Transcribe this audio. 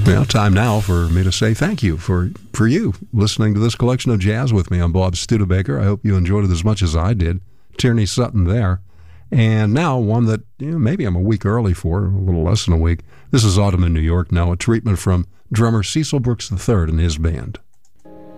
Well, time now for me to say thank you for you listening to this collection of jazz with me. I'm Bob Studebaker. I hope you enjoyed it as much as I did. Tierney Sutton there. And now one that maybe I'm a week early for, a little less than a week. This is Autumn in New York now, a treatment from drummer Cecil Brooks III and his band.